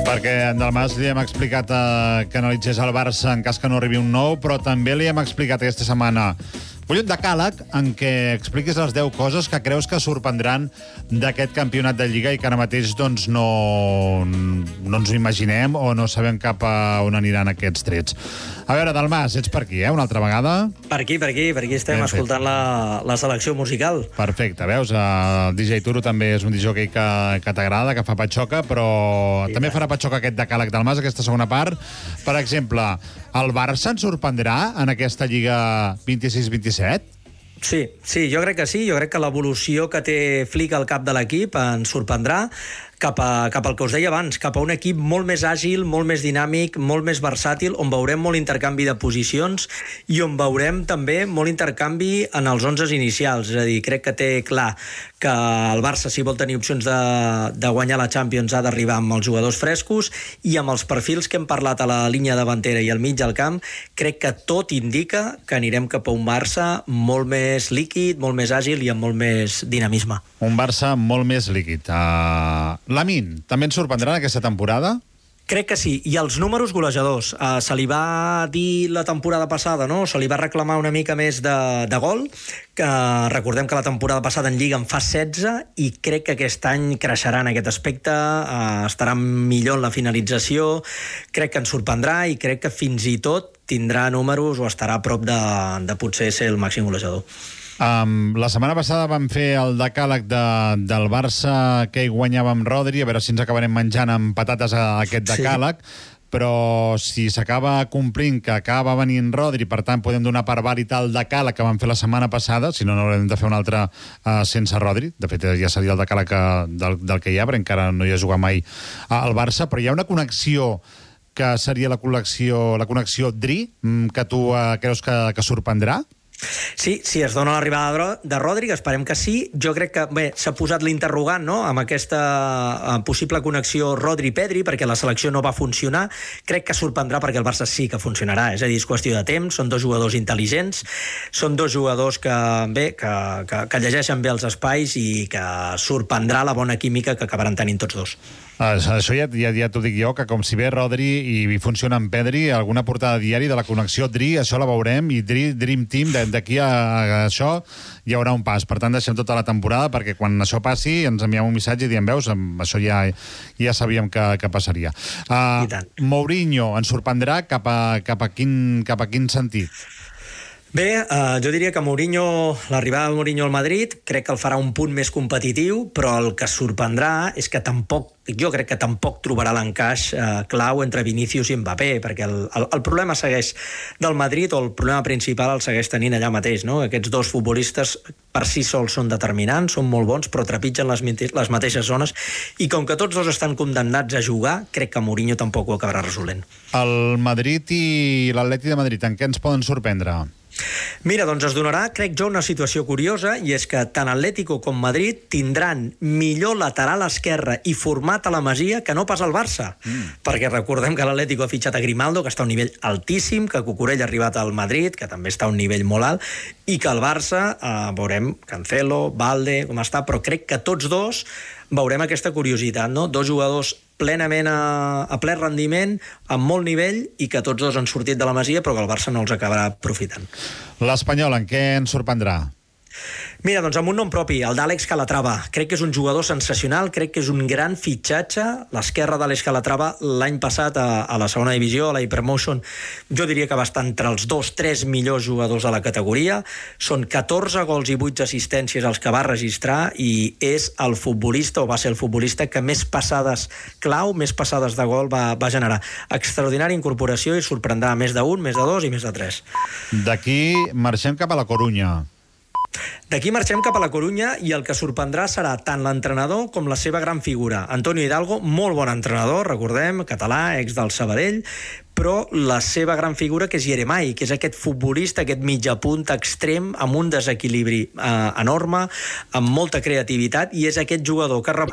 Perquè en Dalmas li hem explicat que analitzés el Barça en cas que no arribi un nou, però també li hem explicat aquesta setmana vull un decàleg en què expliquis les 10 coses que creus que sorprendran d'aquest campionat de Lliga i que ara mateix doncs, no ens ho imaginem o no sabem cap a on aniran aquests trets. A veure, Dalmas, ets per aquí, una altra vegada? Per aquí estem escoltant la selecció musical. Perfecte, veus? El DJ Turo també és un DJ que t'agrada, que fa patxoca, però també farà patxoca aquest decàleg Dalmas, aquesta segona part. Per exemple, el Barça ens sorprendrà en aquesta Lliga 26-27? Sí, jo crec que sí. Jo crec que l'evolució que té Flick al cap de l'equip ens sorprendrà cap al que us deia abans, cap a un equip molt més àgil, molt més dinàmic, molt més versàtil, on veurem molt intercanvi de posicions i on veurem també molt intercanvi en els 11 inicials. És a dir, crec que té clar que el Barça, si vol tenir opcions de guanyar la Champions, ha d'arribar amb els jugadors frescos i amb els perfils que hem parlat a la línia davantera i al mig del camp, crec que tot indica que anirem cap a un Barça molt més líquid, molt més àgil i amb molt més dinamisme. Un Barça molt més líquid. Lamine, també ens sorprendrà aquesta temporada? Crec que sí, i els números golejadors. Se li va dir la temporada passada, no? Se li va reclamar una mica més de gol, que recordem que la temporada passada en Lliga en fa 16 i crec que aquest any creixerà en aquest aspecte, estarà millor en la finalització, crec que ens sorprendrà i crec que fins i tot tindrà números o estarà a prop de potser ser el màxim golejador. La setmana passada vam fer el decàleg del Barça que hi guanyava amb Rodri, a veure si ens acabarem menjant amb patates aquest decàleg, però si s'acaba complint que acaba venint Rodri, per tant podem donar per vàlid el decàleg que vam fer la setmana passada, si no haurem de fer un altre sense Rodri. De fet ja seria el decàleg del que hi ha, perquè encara no hi ha jugat mai al Barça, però hi ha una connexió que seria la connexió Dri, que tu creus que sorprendrà? Sí, si es dona l'arribada de Rodri, esperem que sí. Jo crec que, s'ha posat l'interrogant, no?, amb aquesta possible connexió Rodri-Pedri, perquè la selecció no va funcionar. Crec que sorprendrà perquè el Barça sí que funcionarà, és a dir, és qüestió de temps, són dos jugadors intel·ligents, són dos jugadors que llegeixen bé els espais i que sorprendrà la bona química que acabaran tenint tots dos. Això ja t'ho dic jo, que com si ve Rodri i funciona amb Pedri, alguna portada diària de la connexió Dri, això la veurem, i Dream Team, d'aquí a això hi haurà un pas. Per tant, deixem tota la temporada, perquè quan això passi ens enviem un missatge i diem, veus, això ja sabíem que passaria. Mourinho ens sorprendrà cap a quin sentit? Bé, jo diria que l'arribada de Mourinho al Madrid crec que el farà un punt més competitiu, però el que sorprendrà és que jo crec que tampoc trobarà l'encaix clau entre Vinícius i Mbappé, perquè el problema segueix del Madrid, o el problema principal el segueix tenint allà mateix, no? Aquests dos futbolistes per si sols són determinants, són molt bons, però trepitgen les mateixes zones, i com que tots dos estan condemnats a jugar, crec que Mourinho tampoc ho acabarà resolent. El Madrid i l'Atleti de Madrid, en què ens poden sorprendre? Mira, doncs es donarà, crec jo, una situació curiosa, i és que tant Atlético com Madrid tindran millor lateral esquerre i format a la Masia que no pas el Barça. Perquè recordem que l'Atlético ha fitxat a Grimaldo, que està a un nivell altíssim, que Cucurella ha arribat al Madrid, que també està a un nivell molt alt, i que el Barça, veurem Cancelo, Valde, com està, però crec que tots dos veurem aquesta curiositat, no? Dos jugadors plenament a ple rendiment, amb molt nivell, i que tots dos han sortit de la Masia, però que el Barça no els acabarà aprofitant. L'Espanyol, en què ens sorprendrà? Mira, doncs amb un nom propi, el d'Àlex Calatrava. Crec que és un jugador sensacional, crec que és un gran fitxatge. L'esquerra d'Àlex Calatrava l'any passat a la segona divisió, a la Hypermotion, jo diria que va estar entre els 2-3 millors jugadors de la categoria. Són 14 gols i 8 assistències els que va registrar, i és el futbolista, o va ser el futbolista, que més passades clau, més passades de gol va generar. Extraordinària incorporació, i sorprendrà més d'1, més de 2 i més de 3. D'aquí marxem cap a la Corunya. D'aquí marxem cap a la Corunya, i el que sorprendrà serà tant l'entrenador com la seva gran figura. Antonio Hidalgo, molt bon entrenador, recordem, català, ex del Sabadell, però la seva gran figura, que és Yeremay, que és aquest futbolista, aquest mitjapunt extrem, amb un desequilibri enorme, amb molta creativitat, i és aquest jugador que